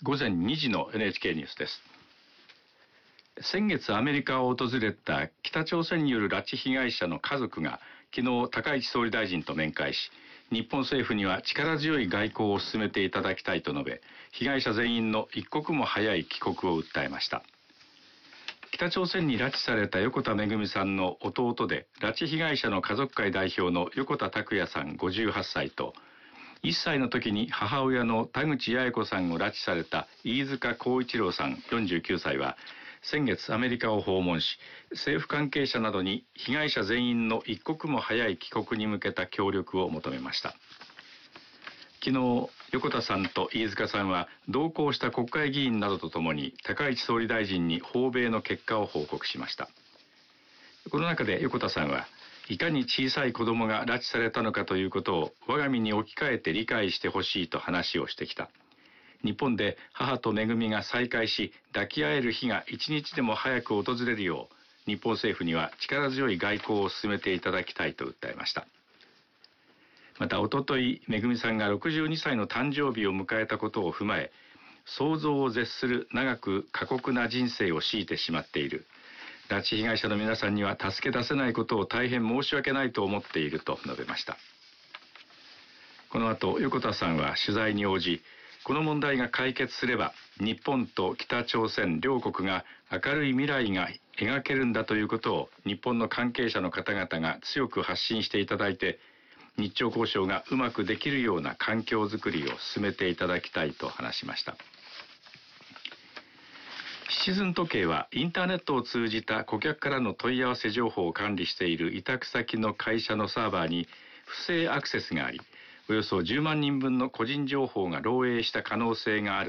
午前2時の NHK ニュースです。先月アメリカを訪れた北朝鮮による拉致被害者の家族が昨日高市総理大臣と面会し、日本政府には力強い外交を進めていただきたいと述べ、被害者全員の一刻も早い帰国を訴えました。北朝鮮に拉致された横田めぐみさんの弟で拉致被害者の家族会代表の横田拓也さん58歳と、1歳の時に母親の田口八重子さんを拉致された飯塚幸一郎さん49歳は先月アメリカを訪問し、政府関係者などに被害者全員の一刻も早い帰国に向けた協力を求めました。昨日、横田さんと飯塚さんは同行した国会議員などとともに高市総理大臣に訪米の結果を報告しました。この中で横田さんは、いかに小さい子供が拉致されたのかということを我が身に置き換えて理解してほしいと話をしてきた。日本で母とめぐみが再会し抱き合える日が一日でも早く訪れるよう、日本政府には力強い外交を進めていただきたいと訴えました。また、おとといめぐみさんが62歳の誕生日を迎えたことを踏まえ、想像を絶する長く過酷な人生を強いてしまっている。拉致被害者の皆さんには助け出せないことを大変申し訳ないと思っていると述べました。この後、横田さんは取材に応じ、この問題が解決すれば日本と北朝鮮両国が明るい未来が描けるんだということを日本の関係者の方々が強く発信していただいて、日朝交渉がうまくできるような環境づくりを進めていただきたいと話しました。シチズン時計はインターネットを通じた顧客からの問い合わせ情報を管理している委託先の会社のサーバーに不正アクセスがあり、およそ10万人分の個人情報が漏洩した可能性がある